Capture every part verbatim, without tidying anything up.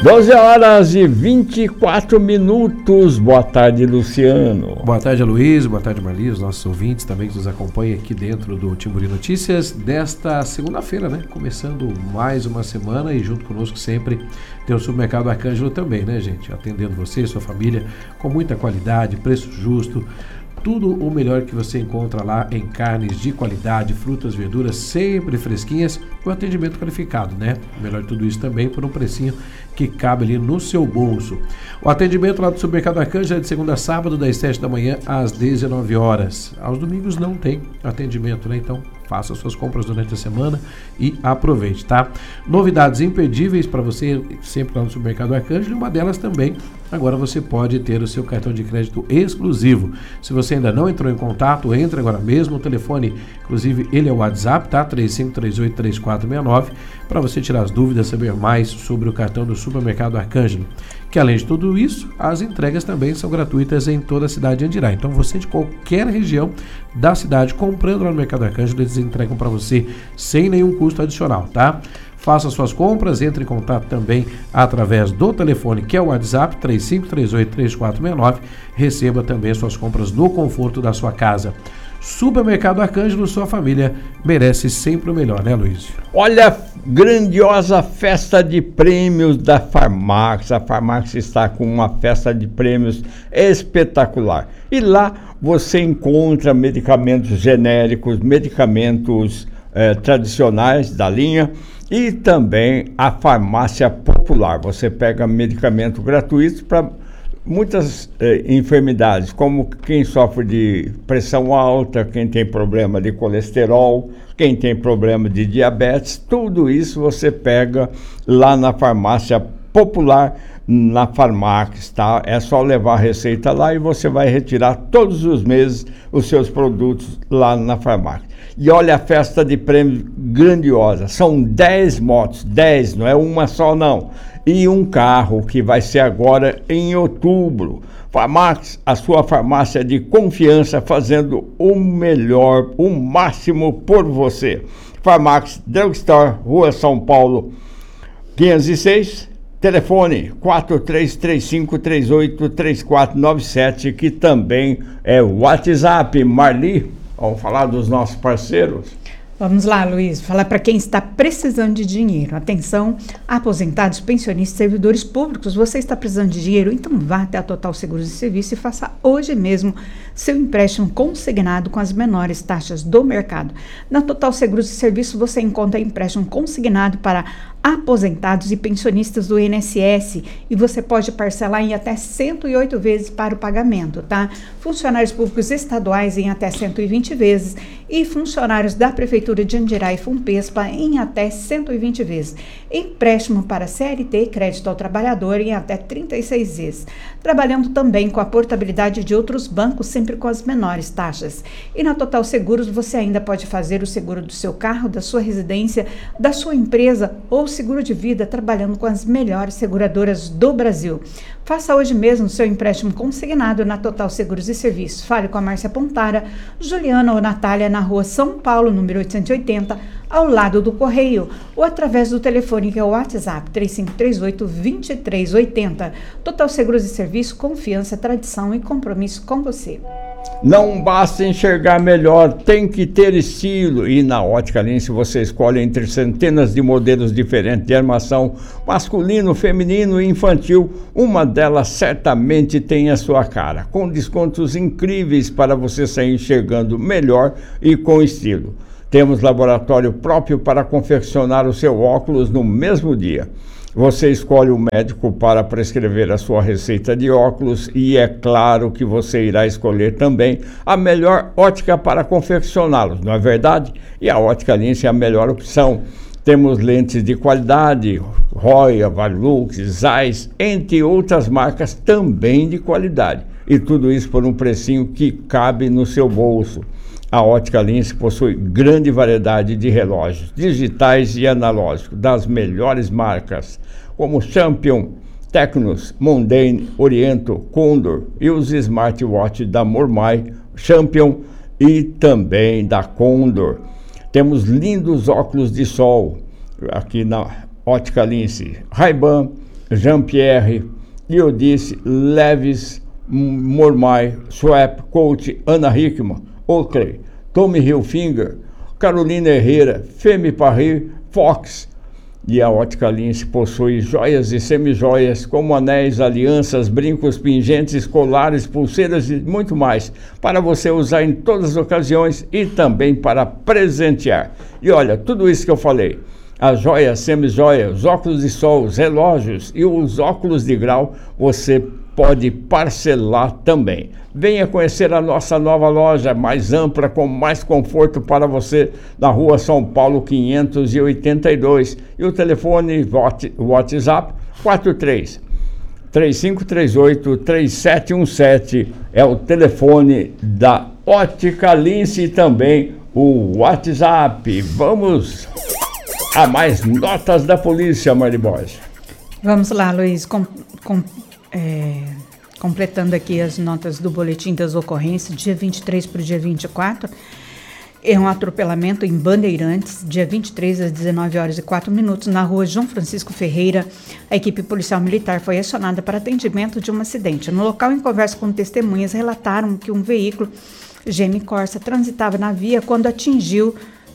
doze horas e vinte e quatro minutos. Boa tarde, Luciano. Boa tarde, Luiz. Boa tarde, Marli, os nossos ouvintes também que nos acompanham aqui dentro do Timburi Notícias desta segunda-feira, né? Começando mais uma semana e junto conosco sempre tem o Supermercado Arcângelo também, né, gente? Atendendo você e sua família com muita qualidade, preço justo. Tudo o melhor que você encontra lá em carnes de qualidade, frutas, verduras sempre fresquinhas, com atendimento qualificado, né? Melhor tudo isso também por um precinho que cabe ali no seu bolso. O atendimento lá do Supermercado Arcângelo é de segunda a sábado, das sete da manhã às dezenove horas. Aos domingos não tem atendimento, né? Então faça suas compras durante a semana e aproveite, tá? Novidades imperdíveis para você sempre lá no Supermercado Arcângelo, e uma delas também, agora você pode ter o seu cartão de crédito exclusivo. Se você ainda não entrou em contato, entre agora mesmo. O telefone, inclusive, ele é o WhatsApp, tá? três cinco três oito, três quatro seis nove, para você tirar as dúvidas, saber mais sobre o cartão do Supermercado Arcângelo. Que além de tudo isso, as entregas também são gratuitas em toda a cidade de Andirá. Então você de qualquer região da cidade, comprando lá no Mercado Arcângelo, eles entregam para você sem nenhum custo adicional, tá? Faça suas compras, entre em contato também através do telefone, que é o WhatsApp, três cinco três oito, três quatro seis nove. Receba também suas compras no conforto da sua casa. Supermercado Arcângelo, sua família merece sempre o melhor, né, Luiz? Olha, grandiosa festa de prêmios da Farmax. A Farmax está com uma festa de prêmios espetacular. E lá você encontra medicamentos genéricos, medicamentos eh, tradicionais da linha, e também a farmácia popular. Você pega medicamento gratuito para muitas eh, enfermidades, como quem sofre de pressão alta, quem tem problema de colesterol, quem tem problema de diabetes. Tudo isso você pega lá na farmácia popular, na Farmax, tá? É só levar a receita lá e você vai retirar todos os meses os seus produtos lá na Farmax. E olha a festa de prêmios grandiosa, são dez motos, dez, não é uma só não, e um carro que vai ser agora em outubro. Farmax, a sua farmácia de confiança, fazendo o melhor, o máximo por você. Farmax Drugstore, Rua São Paulo, quinhentos e seis, telefone quatro três três cinco, três oito três quatro nove sete, que também é o WhatsApp. Marli, vamos falar dos nossos parceiros? Vamos lá, Luiz, falar para quem está precisando de dinheiro. Atenção, aposentados, pensionistas, servidores públicos. Você está precisando de dinheiro? Então vá até a Total Seguros e Serviços e faça hoje mesmo seu empréstimo consignado com as menores taxas do mercado. Na Total Seguros e Serviços você encontra empréstimo consignado para aposentados e pensionistas do I N S S, e você pode parcelar em até cento e oito vezes para o pagamento, tá? Funcionários públicos estaduais em até cento e vinte vezes e funcionários da Prefeitura de Andirá e Funpespa em até cento e vinte vezes. Empréstimo para C L T e crédito ao trabalhador em até trinta e seis vezes. Trabalhando também com a portabilidade de outros bancos, sempre com as menores taxas. E na Total Seguros você ainda pode fazer o seguro do seu carro, da sua residência, da sua empresa ou seguro de vida, trabalhando com as melhores seguradoras do Brasil. Faça hoje mesmo seu empréstimo consignado na Total Seguros e Serviços. Fale com a Márcia Pontara, Juliana ou Natália na Rua São Paulo, número oitocentos e oitenta, ao lado do Correio, ou através do telefone que é o WhatsApp três cinco três oito, dois três oito zero. Total Seguros e Serviços, confiança, tradição e compromisso com você. Não basta enxergar melhor, tem que ter estilo. E na Ótica Lince você escolhe entre centenas de modelos diferentes de armação, masculino, feminino e infantil. Uma delas certamente tem a sua cara, com descontos incríveis para você sair enxergando melhor e com estilo. Temos laboratório próprio para confeccionar o seu óculos no mesmo dia. Você escolhe o médico para prescrever a sua receita de óculos e é claro que você irá escolher também a melhor ótica para confeccioná-los, não é verdade? E a Ótica Lince é a melhor opção. Temos lentes de qualidade, Roya, Varilux, Zeiss, entre outras marcas também de qualidade. E tudo isso por um precinho que cabe no seu bolso. A Ótica Lince possui grande variedade de relógios digitais e analógicos das melhores marcas, como Champion, Tecnos, Mondane, Oriento, Condor e os smartwatch da Mormai, Champion e também da Condor. Temos lindos óculos de sol aqui na Ótica Lince, Ray-Ban, Jean-Pierre, Iodice, Leves, Mormai, Swap, Coach, Ana Hickman, Oakley, Tommy Hilfiger, Carolina Herrera, Femi Parry, Fox. E a Ótica Lince possui joias e semijoias, como anéis, alianças, brincos, pingentes, colares, pulseiras e muito mais, para você usar em todas as ocasiões e também para presentear. E olha, tudo isso que eu falei, as joias, semijoias, os óculos de sol, os relógios e os óculos de grau, você pode parcelar também. Venha conhecer a nossa nova loja, mais ampla, com mais conforto para você, na rua São Paulo quinhentos e oitenta e dois. E o telefone WhatsApp quatro três, três cinco três oito, três sete um sete é o telefone da Ótica Lince e também o WhatsApp. Vamos a mais notas da polícia, Mari Borges. Vamos lá, Luiz, com, com, é, completando aqui as notas do boletim das ocorrências, dia vinte e três para o dia vinte e quatro, é um atropelamento em Bandeirantes, dia vinte e três às dezenove horas e quatro minutos, na rua João Francisco Ferreira. A equipe policial militar foi acionada para atendimento de um acidente. No local, em conversa com testemunhas, relataram que um veículo G M Corsa transitava na via quando atingiu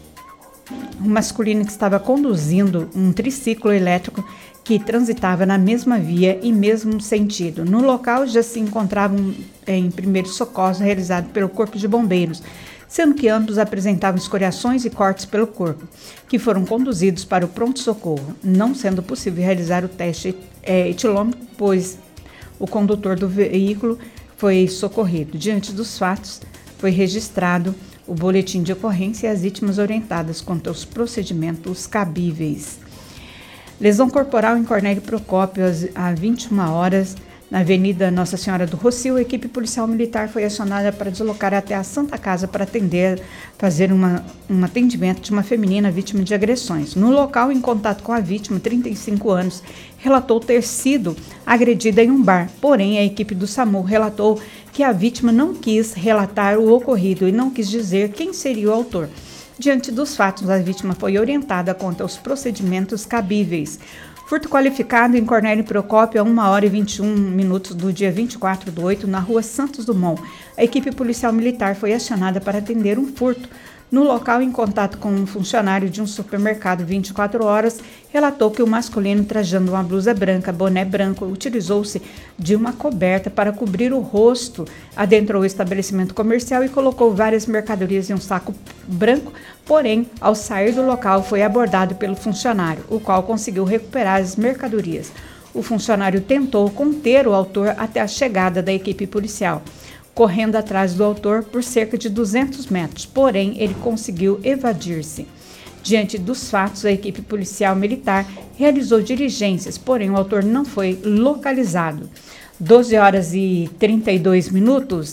um masculino que estava conduzindo um triciclo elétrico que transitava na mesma via e mesmo sentido. No local já se encontravam em primeiros socorros realizados pelo Corpo de Bombeiros, sendo que ambos apresentavam escoriações e cortes pelo corpo, que foram conduzidos para o pronto-socorro, não sendo possível realizar o teste é, etilômico, pois o condutor do veículo foi socorrido. Diante dos fatos, foi registrado o boletim de ocorrência e as vítimas orientadas quanto aos procedimentos cabíveis. Lesão corporal em Cornélio Procópio, às vinte e uma horas, na Avenida Nossa Senhora do Rossio. A equipe policial militar foi acionada para deslocar até a Santa Casa para atender, fazer uma, um atendimento de uma feminina vítima de agressões. No local, em contato com a vítima, trinta e cinco anos, relatou ter sido agredida em um bar. Porém, a equipe do SAMU relatou que a vítima não quis relatar o ocorrido e não quis dizer quem seria o autor. Diante dos fatos, a vítima foi orientada quanto aos procedimentos cabíveis. Furto qualificado em Cornélio Procópio a uma hora e vinte e um minutos do dia vinte e quatro do oito, na rua Santos Dumont. A equipe policial militar foi acionada para atender um furto. No local, em contato com um funcionário de um supermercado vinte e quatro horas, relatou que o masculino, trajando uma blusa branca, boné branco, utilizou-se de uma coberta para cobrir o rosto, adentrou o estabelecimento comercial e colocou várias mercadorias em um saco branco, porém, ao sair do local, foi abordado pelo funcionário, o qual conseguiu recuperar as mercadorias. O funcionário tentou conter o autor até a chegada da equipe policial, correndo atrás do autor por cerca de duzentos metros, porém ele conseguiu evadir-se. Diante dos fatos, a equipe policial militar realizou diligências, porém o autor não foi localizado. doze horas e trinta e dois minutos,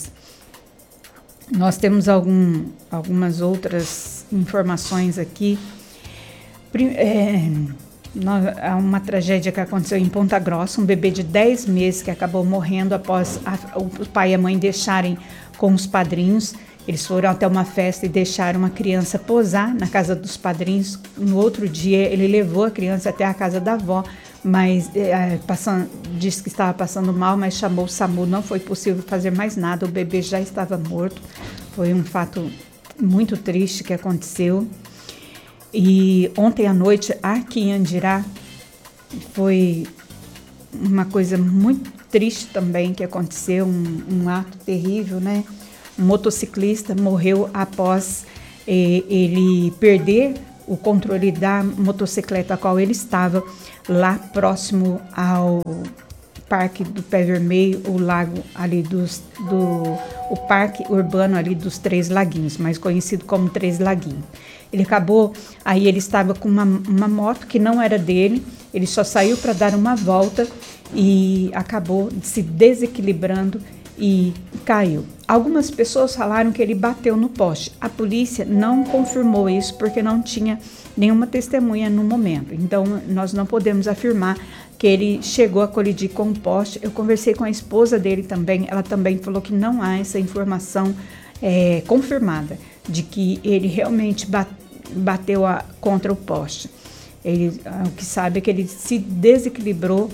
nós temos algum, algumas outras informações aqui. É, há uma tragédia que aconteceu em Ponta Grossa, um bebê de dez meses que acabou morrendo após a, o pai e a mãe deixarem com os padrinhos. Eles foram até uma festa e deixaram a criança posar na casa dos padrinhos. No outro dia, ele levou a criança até a casa da avó, mas é, passando, disse que estava passando mal, mas chamou o SAMU. Não foi possível fazer mais nada, o bebê já estava morto. Foi um fato muito triste que aconteceu. E ontem à noite, aqui em Andirá, foi uma coisa muito triste também que aconteceu, um, um ato terrível, né? Um motociclista morreu após eh, ele perder o controle da motocicleta a qual ele estava lá próximo ao Parque do Pé Vermelho, o lago ali dos, do, o parque urbano ali dos Três Laguinhos, mais conhecido como Três Laguinhos. Ele acabou, aí ele estava com uma, uma moto que não era dele, ele só saiu para dar uma volta e acabou se desequilibrando e caiu. Algumas pessoas falaram que ele bateu no poste. A polícia não confirmou isso porque não tinha nenhuma testemunha no momento. Então, nós não podemos afirmar que ele chegou a colidir com o poste. Eu conversei com a esposa dele também, ela também falou que não há essa informação é, confirmada de que ele realmente bateu a, contra o poste. Ele, o que sabe é que ele se desequilibrou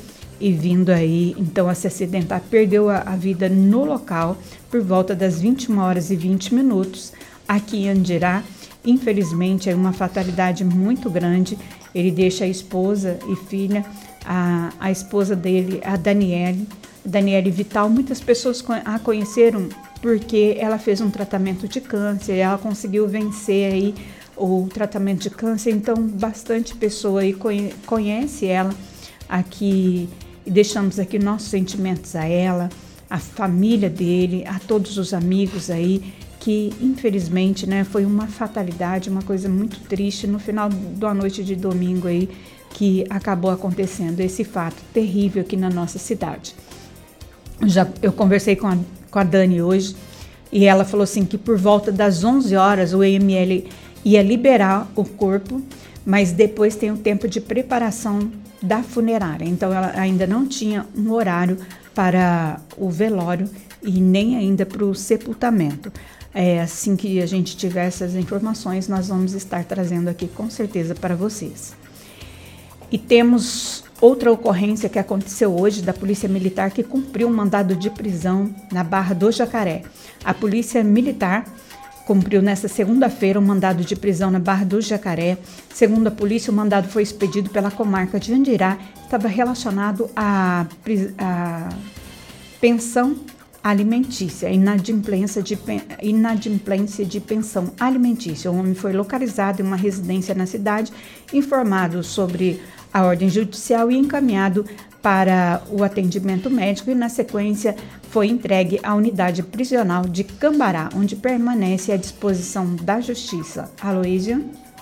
e vindo aí, então, a se acidentar, perdeu a, a vida no local por volta das vinte e uma horas e vinte minutos, aqui em Andirá. Infelizmente, é uma fatalidade muito grande. Ele deixa a esposa e filha, a, a esposa dele, a Daniele, Daniele Vital. Muitas pessoas a conheceram porque ela fez um tratamento de câncer, ela conseguiu vencer aí o tratamento de câncer, então bastante pessoa aí conhece ela aqui, e deixamos aqui nossos sentimentos a ela, a família dele, a todos os amigos aí, que infelizmente, né, foi uma fatalidade, uma coisa muito triste no final da noite de domingo aí, que acabou acontecendo esse fato terrível aqui na nossa cidade. Já, eu conversei com a, com a Dani hoje, e ela falou assim que por volta das onze horas o E M L ia liberar o corpo, mas depois tem o tempo de preparação da funerária. Então ela ainda não tinha um horário para o velório e nem ainda para o sepultamento. É, assim que a gente tiver essas informações, nós vamos estar trazendo aqui com certeza para vocês. E temos outra ocorrência que aconteceu hoje da Polícia Militar, que cumpriu um mandado de prisão na Barra do Jacaré. A Polícia Militar cumpriu nesta segunda-feira um mandado de prisão na Barra do Jacaré. Segundo a polícia, o mandado foi expedido pela comarca de Andirá, estava relacionado à, à pensão alimentícia, inadimplência de, inadimplência de pensão alimentícia. O homem foi localizado em uma residência na cidade, informado sobre a ordem judicial e encaminhado para o atendimento médico, e na sequência foi entregue à unidade prisional de Cambará, onde permanece à disposição da Justiça. Aloísia?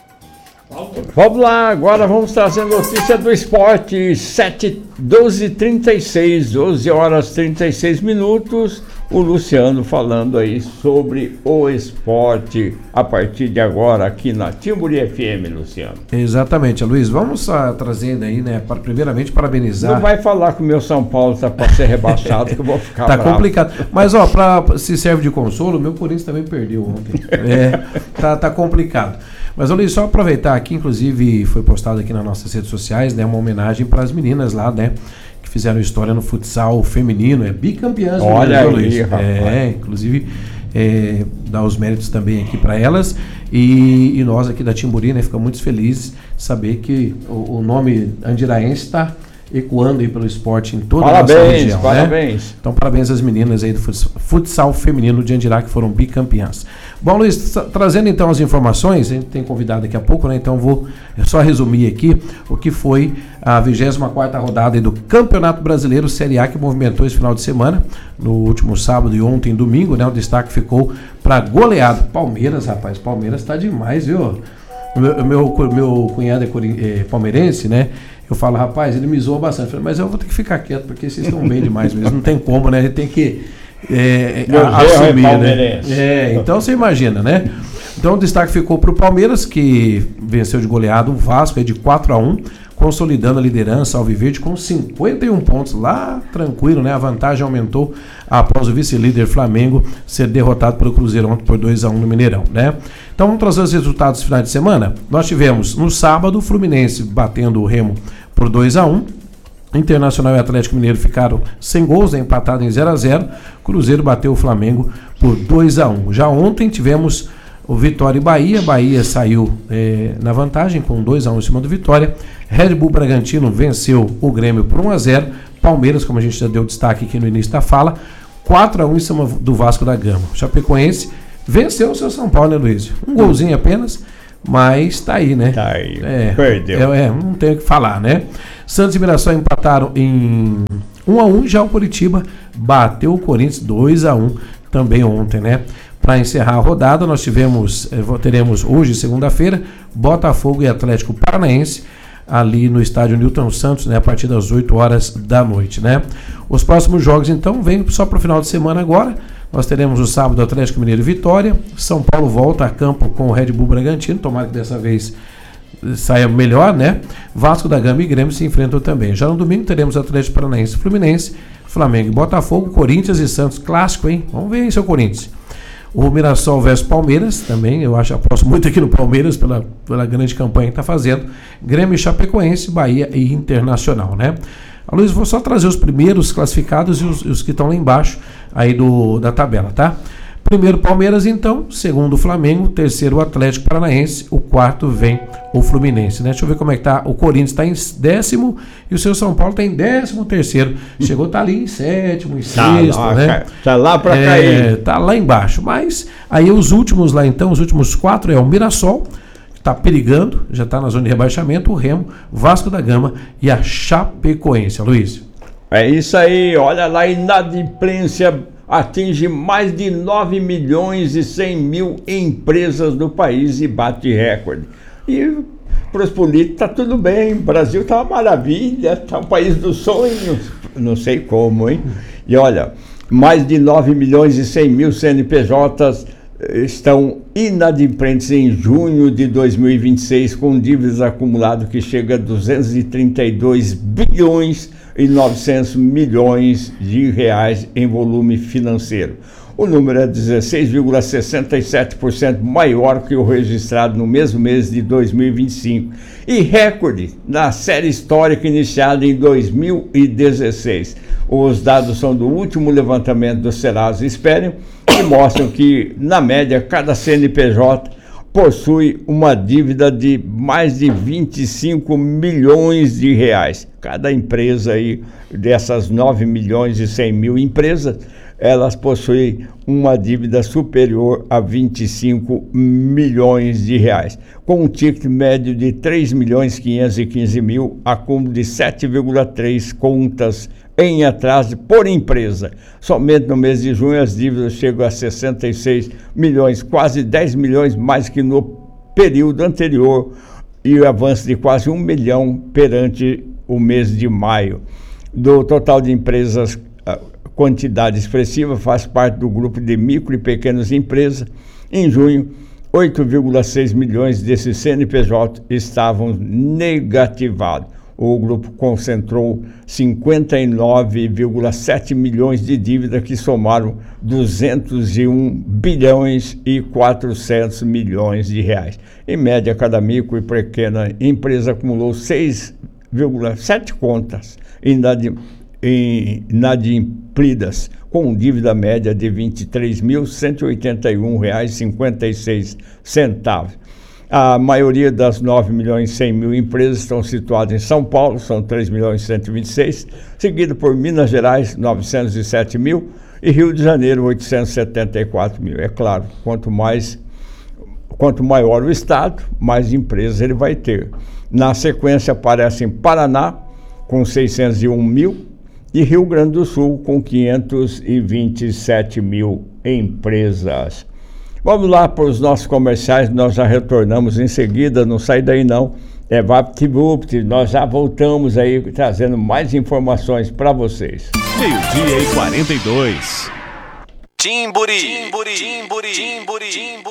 Vamos lá, agora vamos trazer notícia do esporte, sete, doze e trinta e seis, doze horas e trinta e seis minutos, o Luciano falando aí sobre o esporte a partir de agora aqui na Timburi F M, Luciano. Exatamente, Luiz, vamos uh, trazendo aí, né, para, primeiramente parabenizar. Não vai falar que o meu São Paulo tá para ser rebaixado que eu vou ficar Tá bravo. complicado, mas ó, pra, se serve de consolo, o meu Corinthians também perdeu ontem, é, tá, tá complicado. Mas, Luiz, só aproveitar aqui, inclusive foi postado aqui nas nossas redes sociais, né, uma homenagem para as meninas lá, né, que fizeram história no futsal feminino, é bicampeãs. Olha aí, Luiz. rapaz. É, inclusive, é, dar os méritos também aqui para elas, e, e nós aqui da Timburi, né, ficamos muito felizes de saber que o, o nome andiraense está ecoando aí pelo esporte em toda parabéns, a nossa região. Parabéns, né? Então, parabéns às meninas aí do futsal feminino de Andirá, que foram bicampeãs. Bom, Luiz, tra- trazendo então as informações, a gente tem convidado daqui a pouco, né? Então vou só resumir aqui o que foi a vigésima quarta rodada aí do Campeonato Brasileiro Série A, que movimentou esse final de semana, no último sábado e ontem, domingo, né? O destaque ficou para goleado. Palmeiras, rapaz, Palmeiras tá demais, viu? O meu, meu, meu cunhado é, é palmeirense, né? Eu falo, rapaz, ele me zoa bastante. Eu falei, mas eu vou ter que ficar quieto, porque vocês estão bem demais mesmo. Não tem como, né? A gente tem que é, a, assumir, é né? É, então você imagina, né? Então o destaque ficou para o Palmeiras, que venceu de goleado o Vasco aí de quatro a um, consolidando a liderança alviverde com cinquenta e um pontos. Lá, tranquilo, né? A vantagem aumentou após o vice-líder Flamengo ser derrotado pelo Cruzeiro ontem por dois a um no Mineirão, né? Então vamos trazer os resultados do final de semana. Nós tivemos no sábado o Fluminense batendo o Remo por dois a um. Internacional e Atlético Mineiro ficaram sem gols, né, empatados em zero a zero. Cruzeiro bateu o Flamengo por dois a um. Já ontem tivemos o Vitória e Bahia. Bahia saiu é, na vantagem com dois a um em cima do Vitória. Red Bull Bragantino venceu o Grêmio por um a zero. Palmeiras, como a gente já deu destaque aqui no início da fala, quatro a um em cima do Vasco da Gama. Chapecoense venceu o seu São Paulo, né, Luiz? Um golzinho apenas, mas tá aí, né? Tá aí, é, perdeu. É, é, não tem o que falar, né? Santos e Mirassol empataram em um a um, já o Curitiba bateu o Corinthians dois a um também ontem, né? Para encerrar a rodada, nós tivemos, teremos hoje, segunda-feira, Botafogo e Atlético Paranaense, ali no estádio Newton Santos, né, a partir das oito horas da noite, né? Os próximos jogos, então, vêm só para o final de semana agora. Nós teremos o sábado Atlético Mineiro e Vitória. São Paulo volta a campo com o Red Bull Bragantino, tomara que dessa vez saia melhor, né? Vasco da Gama e Grêmio se enfrentam também. Já no domingo teremos Atlético Paranaense e Fluminense, Flamengo e Botafogo, Corinthians e Santos, clássico, hein? Vamos ver aí, seu Corinthians. O Mirassol versus Palmeiras, também, eu acho, aposto muito aqui no Palmeiras, pela, pela grande campanha que está fazendo. Grêmio e Chapecoense, Bahia e Internacional, né? Aloysio, vou só trazer os primeiros classificados e os, os que estão lá embaixo aí do, da tabela, tá? Primeiro Palmeiras, então, segundo o Flamengo, terceiro o Atlético Paranaense, o quarto vem o Fluminense, né? Deixa eu ver como é que tá. O Corinthians está em décimo e o seu São Paulo está em décimo terceiro. Chegou, tá ali em sétimo, em Tá sexto, lá, né? cara, tá lá para É, cair. tá lá embaixo. Mas aí os últimos lá, então, os últimos quatro é o Mirassol, que está perigando, já está na zona de rebaixamento, o Remo, Vasco da Gama e a Chapecoense. Aloysio. É isso aí, olha lá, a inadimplência atinge mais de nove milhões e cem mil empresas do país e bate recorde. E para os políticos está tudo bem, o Brasil está uma maravilha, está um país dos sonhos, não sei como, hein? E olha, mais de nove milhões e cem mil C N P Js estão inadimplentes em junho de dois mil e vinte e seis, com dívidas acumuladas que chega a duzentos e trinta e dois bilhões e novecentos milhões de reais em volume financeiro. O número é dezesseis vírgula sessenta e sete por cento maior que o registrado no mesmo mês de dois mil e vinte e cinco e recorde na série histórica iniciada em dois mil e dezesseis. Os dados são do último levantamento do Serasa Experian e mostram que, na média, cada C N P J possui uma dívida de mais de vinte e cinco milhões de reais. Cada empresa aí, dessas nove milhões e cem mil empresas, elas possuem uma dívida superior a vinte e cinco milhões de reais, com um ticket médio de três milhões quinhentos e quinze mil, acúmulo de sete vírgula três contas em atraso por empresa. Somente no mês de junho as dívidas chegam a sessenta e seis milhões, quase dez milhões mais que no período anterior, e o avanço de quase um milhão perante o mês de maio. Do total de empresas, quantidade expressiva faz parte do grupo de micro e pequenas empresas. Em junho, oito vírgula seis milhões desses C N P J estavam negativados. O grupo concentrou cinquenta e nove vírgula sete milhões de dívida, que somaram duzentos e um bilhões e quatrocentos milhões de reais. Em média, cada micro e pequena empresa acumulou seis vírgula sete contas inadim, inadimplidas, com dívida média de vinte e três mil cento e oitenta e um reais e cinquenta e seis centavos. A maioria das nove milhões e cem mil empresas estão situadas em São Paulo, são três milhões e cento e vinte e seis, seguido por Minas Gerais, novecentos e sete mil, e Rio de Janeiro, oitocentos e setenta e quatro mil. É claro, quanto mais, quanto maior o estado, mais empresas ele vai ter. Na sequência aparecem Paraná, com seiscentos e um mil, e Rio Grande do Sul, com quinhentos e vinte e sete mil empresas. Vamos lá para os nossos comerciais, nós já retornamos em seguida, não sai daí não. É VaptVupt, nós já voltamos aí trazendo mais informações para vocês. Meio-dia e quarenta e dois. Timburi, Timburi, Timburi, Timburi, Timburi.